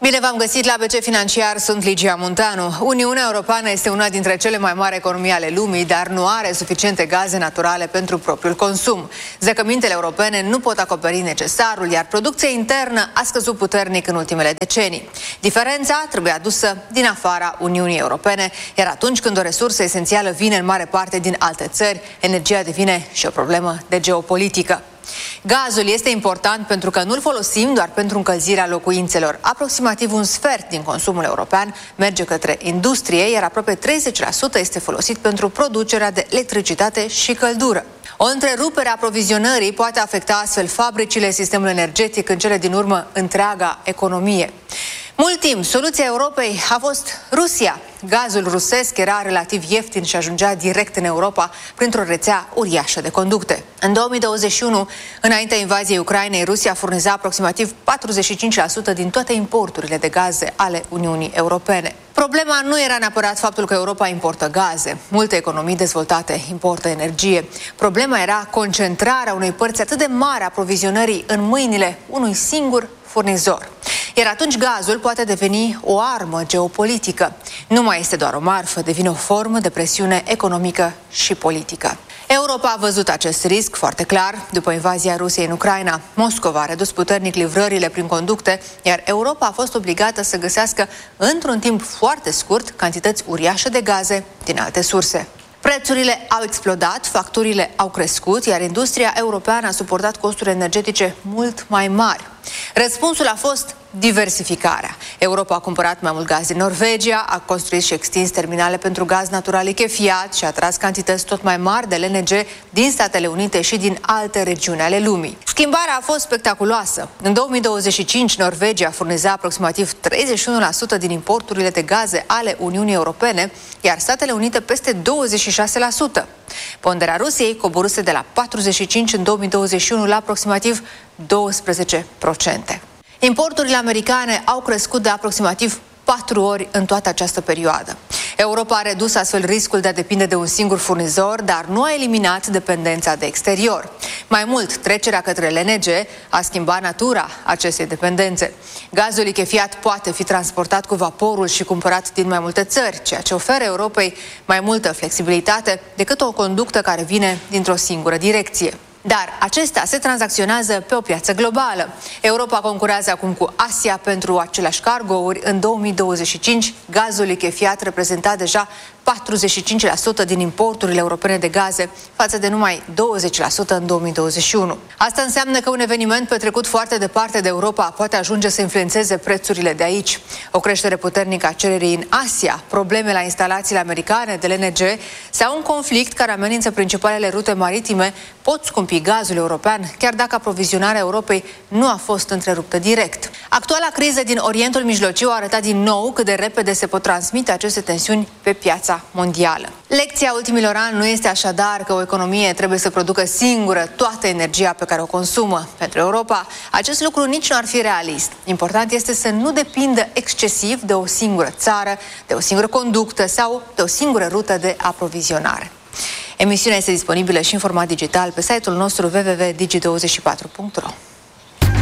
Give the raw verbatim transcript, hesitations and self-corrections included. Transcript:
Bine v-am găsit la B C Financiar, sunt Ligia Munteanu. Uniunea Europeană este una dintre cele mai mari economii ale lumii, dar nu are suficiente gaze naturale pentru propriul consum. Zăcămintele europene nu pot acoperi necesarul, iar producția internă a scăzut puternic în ultimele decenii. Diferența trebuie adusă din afara Uniunii Europene, iar atunci când o resursă esențială vine în mare parte din alte țări, energia devine și o problemă de geopolitică. Gazul este important pentru că nu-l folosim doar pentru încălzirea locuințelor. Aproximativ un sfert din consumul european merge către industrie, iar aproape treizeci la sută este folosit pentru producerea de electricitate și căldură. O întrerupere a aprovizionării poate afecta astfel fabricile, sistemul energetic, în cele din urmă întreaga economie. Mult timp, soluția Europei a fost Rusia. Gazul rusesc era relativ ieftin și ajungea direct în Europa printr-o rețea uriașă de conducte. În două mii douăzeci și unu, înaintea invaziei Ucrainei, Rusia furniza aproximativ patruzeci și cinci la sută din toate importurile de gaze ale Uniunii Europene. Problema nu era neapărat faptul că Europa importă gaze. Multe economii dezvoltate importă energie. Problema era concentrarea unei părți atât de mari a aprovizionării în mâinile unui singur furnizor. Iar atunci gazul poate deveni o armă geopolitică. Nu mai este doar o marfă, devine o formă de presiune economică și politică. Europa a văzut acest risc foarte clar după invazia Rusiei în Ucraina. Moscova a redus puternic livrările prin conducte, iar Europa a fost obligată să găsească într-un timp foarte scurt cantități uriașe de gaze din alte surse. Prețurile au explodat, facturile au crescut, iar industria europeană a suportat costuri energetice mult mai mari. Răspunsul a fost diversificarea. Europa a cumpărat mai mult gaz din Norvegia, a construit și extins terminale pentru gaz natural lichefiat și a tras cantități tot mai mari de L N G din Statele Unite și din alte regiuni ale lumii. Schimbarea a fost spectaculoasă. În două mii douăzeci și cinci, Norvegia furniza aproximativ treizeci și unu la sută din importurile de gaze ale Uniunii Europene, iar Statele Unite peste douăzeci și șase la sută. Ponderea Rusiei coborâse de la patruzeci și cinci în două mii douăzeci și unu la aproximativ douăsprezece la sută. Importurile americane au crescut de aproximativ patru ori în toată această perioadă. Europa a redus astfel riscul de a depinde de un singur furnizor, dar nu a eliminat dependența de exterior. Mai mult, trecerea către L N G a schimbat natura acestei dependențe. Gazul lichefiat poate fi transportat cu vaporul și cumpărat din mai multe țări, ceea ce oferă Europei mai multă flexibilitate decât o conductă care vine dintr-o singură direcție. Dar acesta se tranzacționează pe o piață globală. Europa concurează acum cu Asia pentru aceleași cargouri. În două mii douăzeci și cinci, gazul lichefiat reprezenta deja patruzeci și cinci la sută din importurile europene de gaze, față de numai douăzeci la sută în două mii douăzeci și unu. Asta înseamnă că un eveniment petrecut foarte departe de Europa poate ajunge să influențeze prețurile de aici. O creștere puternică a cererii în Asia, probleme la instalațiile americane de L N G sau un conflict care amenință principalele rute maritime pot scumpi gazul european, chiar dacă aprovizionarea Europei nu a fost întreruptă direct. Actuala criză din Orientul Mijlociu a arătat din nou cât de repede se pot transmite aceste tensiuni pe piața mondială. Lecția ultimilor ani nu este așadar că o economie trebuie să producă singură toată energia pe care o consumă. Pentru Europa, acest lucru nici nu ar fi realist. Important este să nu depindă excesiv de o singură țară, de o singură conductă sau de o singură rută de aprovizionare. Emisiunea este disponibilă și în format digital pe site-ul nostru w w w punct digi douăzeci și patru punct ro.